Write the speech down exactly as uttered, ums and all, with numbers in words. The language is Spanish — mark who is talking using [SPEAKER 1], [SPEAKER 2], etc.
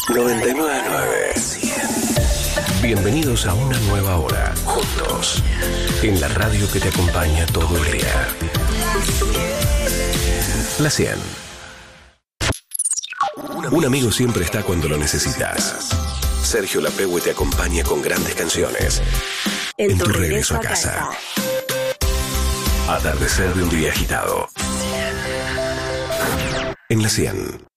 [SPEAKER 1] noventa y nueve punto nueve. Bienvenidos a una nueva hora, juntos, en la radio que te acompaña todo el día. La cien. Un amigo siempre está cuando lo necesitas. Sergio Lapegue te acompaña con grandes canciones en, en tu regreso a casa. casa. Atardecer de un día agitado. En la cien.